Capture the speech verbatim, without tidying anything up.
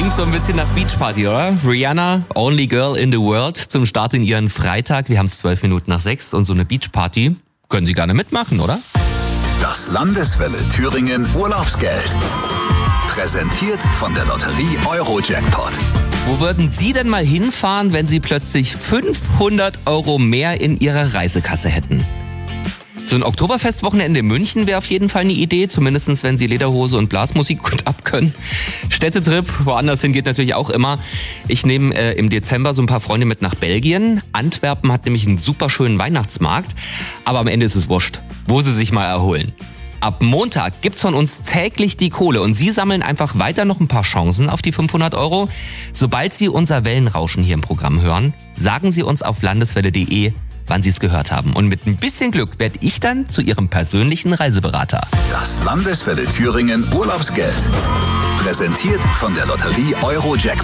Klingt so ein bisschen nach Beachparty, oder? Rihanna, Only Girl in the World, zum Start in ihren Freitag. Wir haben es zwölf Minuten nach sechs und so eine Beachparty können Sie gerne mitmachen, oder? Das Landeswelle Thüringen Urlaubsgeld. Präsentiert von der Lotterie Euro-Jackpot. Wo würden Sie denn mal hinfahren, wenn Sie plötzlich fünfhundert Euro mehr in Ihrer Reisekasse hätten? So ein Oktoberfestwochenende in München wäre auf jeden Fall eine Idee, zumindest wenn Sie Lederhose und Blasmusik gut abkönnen. Städtetrip, woanders hin geht natürlich auch immer. Ich nehme äh, im Dezember so ein paar Freunde mit nach Belgien. Antwerpen hat nämlich einen super schönen Weihnachtsmarkt, aber am Ende ist es wurscht, wo Sie sich mal erholen. Ab Montag gibt's von uns täglich die Kohle und Sie sammeln einfach weiter noch ein paar Chancen auf die fünfhundert Euro. Sobald Sie unser Wellenrauschen hier im Programm hören, sagen Sie uns auf landeswelle punkt de, wann Sie es gehört haben. Und mit ein bisschen Glück werde ich dann zu Ihrem persönlichen Reiseberater. Das Landeswelle Thüringen Urlaubsgeld. Präsentiert von der Lotterie Euro-Jackpot.